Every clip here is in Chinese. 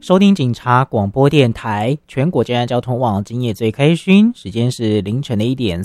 收听警察广播电台全国治安交通网，今夜最开讯，时间是凌晨的1点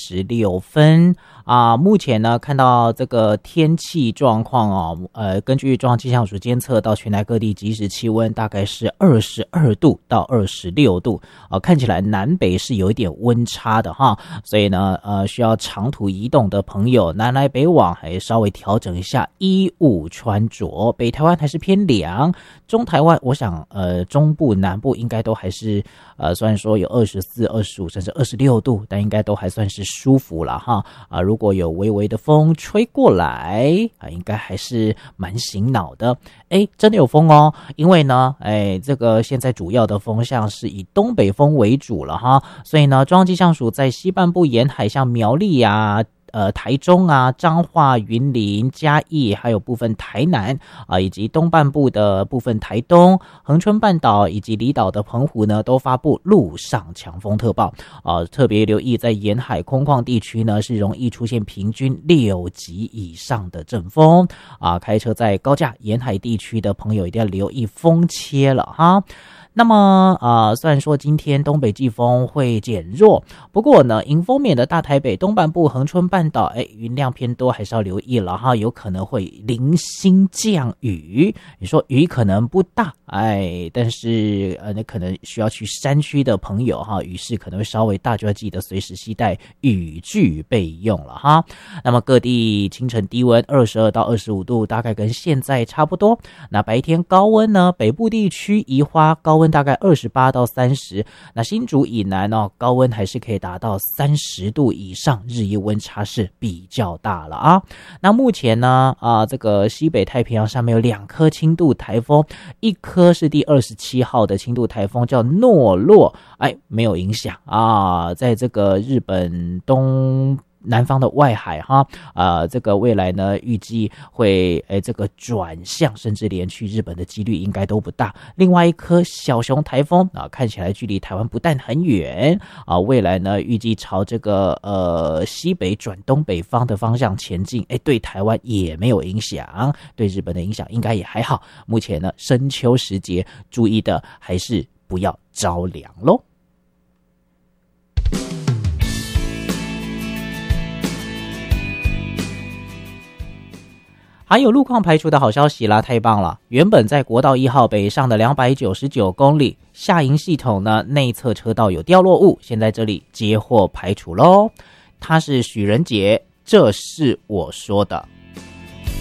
36分目前呢看到这个天气状况根据中央气象署监测到全台各地即时气温大概是22度到26度看起来南北是有一点温差的哈，所以呢需要长途移动的朋友南来北往还稍微调整一下衣物穿着，北台湾还是偏凉，中台湾我想中部南部应该都还是虽然说有24、25甚至26度，但应该都还算是舒服了哈如果有微微的风吹过来应该还是蛮醒脑的。真的有风哦，因为呢这个现在主要的风向是以东北风为主了哈，所以呢中央气象署在西半部沿海像苗栗台中彰化、云林、嘉义还有部分台南以及东半部的部分台东、恒春半岛以及离岛的澎湖呢都发布陆上强风特报特别留意在沿海空旷地区呢是容易出现平均6级以上的阵风开车在高架沿海地区的朋友一定要留意风切了哈。那么虽然说今天东北季风会减弱，不过呢迎风面的大台北东半部恒春半岛云量偏多，还是要留意了哈，有可能会零星降雨。你说雨可能不大但是那可能需要去山区的朋友哈，雨势可能会稍微大，就要记得随时携带雨具备用了哈。那么各地清晨低温22到25度，大概跟现在差不多。那白天高温呢，北部地区宜花高温大概28到30，那新竹以南高温还是可以达到30度以上，日夜温差是比较大了那目前呢这个西北太平洋上面有2颗轻度台风，一颗是第27号的轻度台风叫诺洛没有影响在这个日本南方的外海这个未来呢预计会这个转向，甚至连去日本的几率应该都不大。另外一颗小熊台风看起来距离台湾不但很远未来呢预计朝这个西北转东北方的方向前进对台湾也没有影响，对日本的影响应该也还好。目前呢深秋时节注意的还是不要着凉咯。还有路况排除的好消息啦，太棒了！原本在国道1号北上的299公里下营系统呢内侧车道有掉落物，现在这里接获排除咯。他是许仁杰，这是我说的。